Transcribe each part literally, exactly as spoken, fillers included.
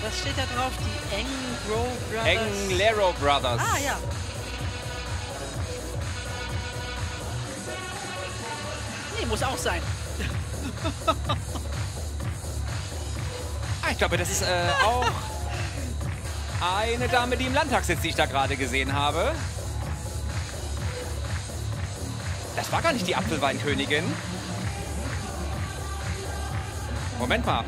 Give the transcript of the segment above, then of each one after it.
was steht da drauf? Die Engro Brothers. Englaro Brothers. Ah, ja. Nee, muss auch sein. Ah, ich glaube, das ist äh, auch eine Dame, die im Landtag sitzt, die ich da gerade gesehen habe. Das war gar nicht die Apfelweinkönigin. Moment mal.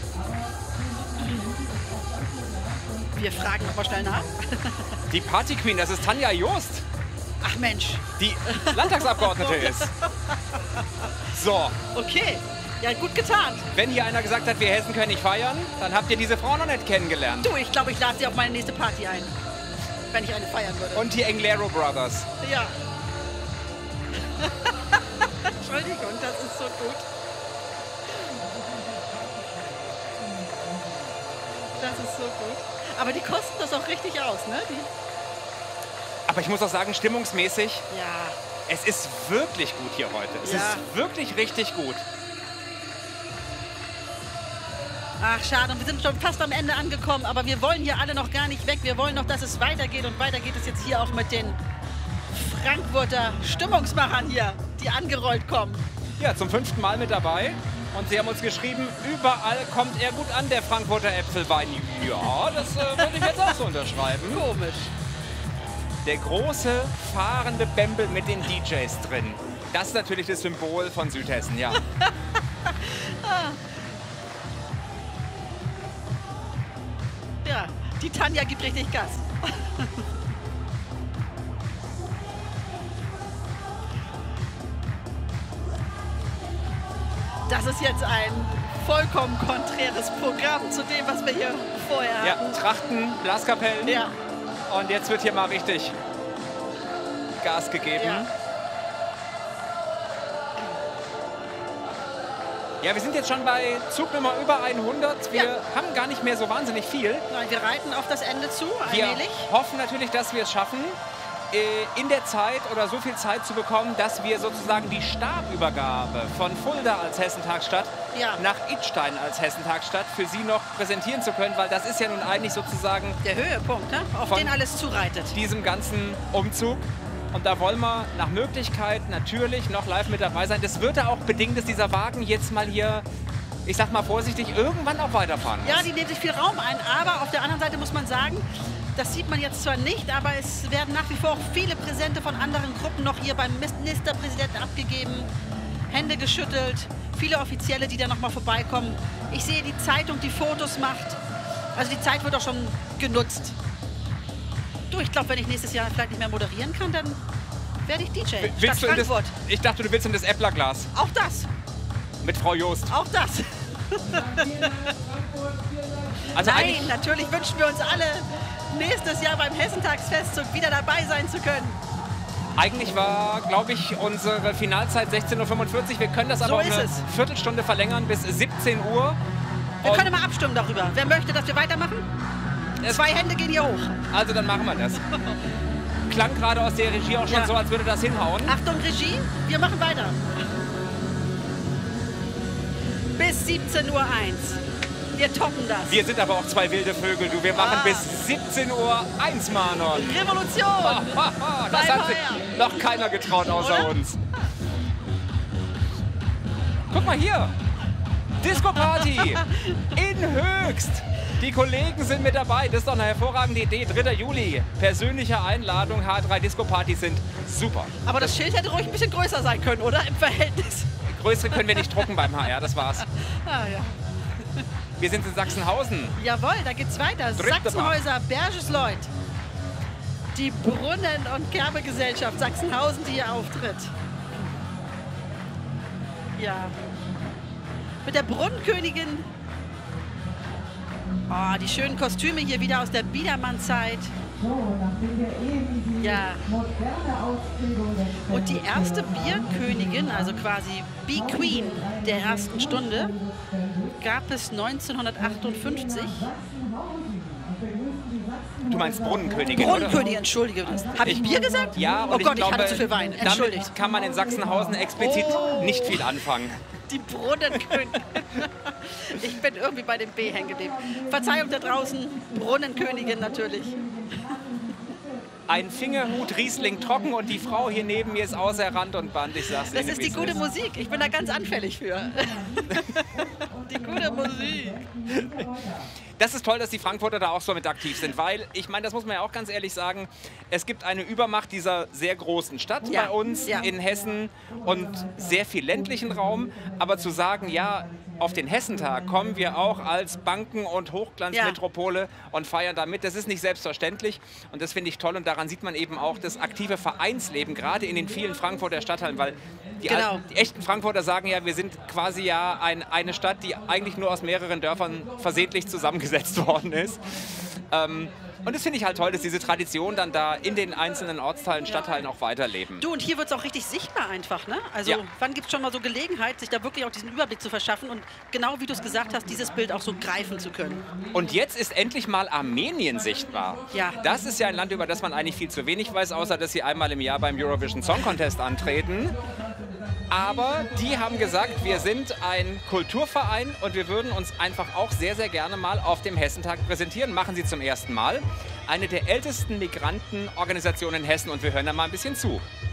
Wir fragen nochmal schnell nach. Die Party Queen, das ist Tanja Jost, Ach Mensch. die Landtagsabgeordnete ist. So, Okay. Ja, gut getan. wenn hier einer gesagt hat, wir Hessen können nicht feiern, dann habt ihr diese Frau noch nicht kennengelernt. Du, ich glaube, ich lade sie auf meine nächste Party ein. Wenn ich eine feiern würde. Und die Englaro Brothers. Ja. Entschuldigung, das ist so gut. Das ist so gut. Aber die kosten das auch richtig aus, ne? Die, Aber ich muss auch sagen, stimmungsmäßig, ja. es ist wirklich gut hier heute. Es Ja. ist wirklich richtig gut. Ach, schade. Und wir sind schon fast am Ende angekommen. Aber wir wollen hier alle noch gar nicht weg. Wir wollen noch, dass es weitergeht. Und weiter geht es jetzt hier auch mit den Frankfurter Stimmungsmachern hier, die angerollt kommen. Ja, zum fünften Mal mit dabei. Und sie haben uns geschrieben, überall kommt er gut an, der Frankfurter Äpfelwein. Ja, das äh, würde ich jetzt auch so unterschreiben. Komisch. Der große, fahrende Bembel mit den D Js drin. Das ist natürlich das Symbol von Südhessen, ja. Ja, die Tanja gibt richtig Gas. Das ist jetzt ein vollkommen konträres Programm zu dem, was wir hier vorher Ja, hatten. Trachten, Blaskapellen. Ja, Und jetzt wird hier mal richtig Gas gegeben. ja. Ja, wir sind jetzt schon bei Zug Nummer über hundert. Wir Ja. haben gar nicht mehr so wahnsinnig viel. Nein, wir reiten auf das Ende zu, Wir allmählich. hoffen natürlich, dass wir es schaffen, äh, in der Zeit oder so viel Zeit zu bekommen, dass wir sozusagen die Stabübergabe von Fulda als Hessentagsstadt Ja. nach Idstein als Hessentagsstadt für Sie noch präsentieren zu können, weil das ist ja nun eigentlich sozusagen Der Höhepunkt, ne? Auf Von- den alles zureitet. diesem ganzen Umzug. Und da wollen wir nach Möglichkeit natürlich noch live mit dabei sein. Das wird ja auch bedingt, dass dieser Wagen jetzt mal hier, ich sag mal vorsichtig, irgendwann auch weiterfahren muss. Ja, die nehmen sich viel Raum ein, aber auf der anderen Seite muss man sagen, das sieht man jetzt zwar nicht, aber es werden nach wie vor auch viele Präsente von anderen Gruppen noch hier beim Ministerpräsidenten abgegeben, Hände geschüttelt, viele Offizielle, die da noch mal vorbeikommen. Ich sehe die Zeitung, die Fotos macht. Also die Zeit wird auch schon genutzt. Du, ich glaube, wenn ich nächstes Jahr vielleicht nicht mehr moderieren kann, dann werde ich D J. Stadt Willst du in das, Frankfurt. ich dachte, du willst in das Äpplerglas Auch das, mit Frau Jost. auch das. Also Nein, eigentlich, natürlich wünschen wir uns alle, nächstes Jahr beim Hessentagsfestzug wieder dabei sein zu können. eigentlich war, glaube ich, unsere Finalzeit sechzehn Uhr fünfundvierzig. Wir können das aber So um ist eine es. Viertelstunde verlängern bis siebzehn Uhr. Wir Und können mal abstimmen darüber. Wer möchte, dass wir weitermachen? es- Zwei Hände gehen hier hoch. Also dann machen wir das. Klang gerade aus der Regie auch schon Ja. so, als würde das hinhauen. Achtung, Regie, wir machen weiter. Bis siebzehn Uhr eins. Wir toppen das. Wir sind aber auch zwei wilde Vögel, du. Wir machen Ah. bis siebzehn Uhr eins, Manon. Revolution! Ha, ha, ha. Das Beim hat sich Feuer. noch keiner getraut außer Oder? uns. Guck mal hier. Disco-Party in Höchst. Die Kollegen sind mit dabei. Das ist doch eine hervorragende Idee. dritter Juli. Persönliche Einladung. H drei Disco-Partys sind super. Aber das Schild hätte ruhig ein bisschen größer sein können, oder? Im Verhältnis. Größere können wir nicht drucken beim H R. Das war's. Ah, ja. Wir sind in Sachsenhausen. Jawohl, da geht's weiter. Dritte Sachsenhäuser, Bergesleut. Die Brunnen- und Kerbegesellschaft Sachsenhausen, die hier auftritt. Ja. Mit der Brunnenkönigin. Oh, die schönen Kostüme hier wieder aus der Biedermann-Zeit. Ja. Und die erste Bierkönigin, also quasi Bee Queen der ersten Stunde, gab es neunzehnhundertachtundfünfzig. Du meinst Brunnenkönigin, oder? Brunnenkönigin, entschuldige. Habe ich Bier gesagt? Ja, und oh Gott, ich glaube, ich hatte zu viel Wein. Entschuldigt. damit kann man in Sachsenhausen explizit Oh. nicht viel anfangen. Die Brunnenkönigin. Ich bin irgendwie bei dem B hängen geblieben. Verzeihung da draußen, Brunnenkönigin natürlich. Ein Fingerhut Riesling trocken und die Frau hier neben mir ist außer Rand und Band. Ich sag's Das Ihnen, ist wie die es gute ist. Musik. Ich bin da ganz anfällig für. Die gute Musik. Das ist toll, dass die Frankfurter da auch so mit aktiv sind, weil, ich meine, das muss man ja auch ganz ehrlich sagen, es gibt eine Übermacht dieser sehr großen Stadt Ja, bei uns ja. in Hessen und sehr viel ländlichen Raum, aber zu sagen, ja, auf den Hessentag kommen wir auch als Banken- und Hochglanzmetropole und feiern damit. Das ist nicht selbstverständlich und das finde ich toll und daran sieht man eben auch das aktive Vereinsleben, gerade in den vielen Frankfurter Stadtteilen, weil die, Genau. alten, die echten Frankfurter sagen ja, wir sind quasi ja ein, eine Stadt, die eigentlich nur aus mehreren Dörfern versehentlich zusammengesetzt worden ist. Ähm, und das finde ich halt toll, dass diese Tradition dann da in den einzelnen Ortsteilen, Stadtteilen auch weiterleben. Du, und hier wird es auch richtig sichtbar einfach, ne? Also Ja. wann gibt es schon mal so Gelegenheit, sich da wirklich auch diesen Überblick zu verschaffen und genau wie du es gesagt hast, dieses Bild auch so greifen zu können. Und jetzt ist endlich mal Armenien sichtbar. Ja. Das ist ja ein Land, über das man eigentlich viel zu wenig weiß, außer dass sie einmal im Jahr beim Eurovision Song Contest antreten. Aber die haben gesagt, wir sind ein Kulturverein und wir würden uns einfach auch sehr, sehr gerne mal auf dem Hessentag präsentieren. Machen sie zum ersten Mal. Eine der ältesten Migrantenorganisationen in Hessen und wir hören da mal ein bisschen zu.